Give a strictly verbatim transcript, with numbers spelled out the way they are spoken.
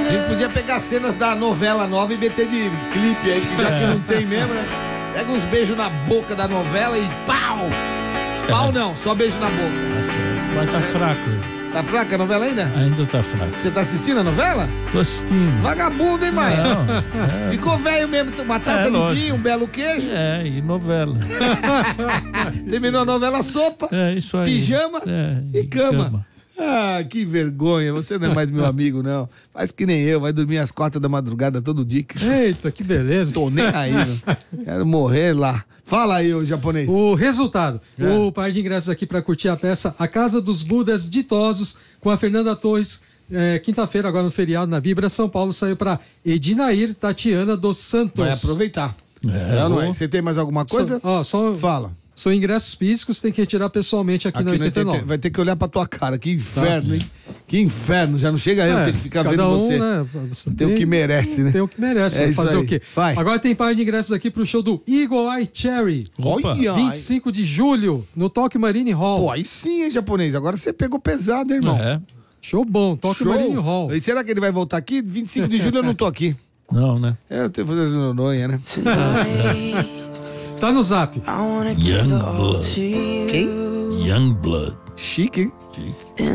A gente podia pegar cenas da novela nova e meter de clipe aí, que já que não tem mesmo, né? Pega uns beijos na boca da novela e pau! Pau não, só beijo na boca. Tá certo, mas tá fraco. Tá fraca a novela ainda? Ainda tá fraco. Você tá assistindo a novela? Tô assistindo. Vagabundo, hein, Maia? Não, é, Ficou velho mesmo, uma taça É, de lógico. vinho, um belo queijo. é, e novela. Terminou a novela, sopa, É, isso aí. pijama É, e cama. Ah, que vergonha, você não é mais meu amigo, não. Faz que nem eu, vai dormir às quatro da madrugada todo dia. Que... Eita, que beleza. Tô nem aí, meu. Quero morrer lá. Fala aí, ô japonês. O resultado, É. o par de ingressos aqui para curtir a peça A Casa dos Budas Ditosos com a Fernanda Torres, é, quinta-feira, agora no feriado, na Vibra São Paulo, saiu para Edinair Tatiana dos Santos. Vai aproveitar. É, Não, não é? vou- Você tem mais alguma coisa? Só, ó, só, Fala. são ingressos físicos, tem que retirar pessoalmente aqui, Aqui na nós oitenta e tem- nove. vai ter que olhar pra tua cara. Que inferno, hein? Que inferno. Já não chega eu, É, tem que ficar cada vendo um, você. né, você Tem o que merece, né? Tem o que merece, É vai isso fazer aí. o quê? Vai. Agora tem par de ingressos aqui pro show do Eagle Eye Cherry. Opa. Olha, vinte e cinco de julho, no Tokyo Marine Hall. Pô, aí sim, hein, japonês. Agora você pegou pesado, hein, irmão. É, Show bom, Tokyo Show. Marine Hall. E será que ele vai voltar aqui? vinte e cinco de julho eu não tô aqui. não, né? É, eu tenho que fazer noronha, né? Tá no zap. Young Blood. Quem? Young Blood. Chique, hein? Chique.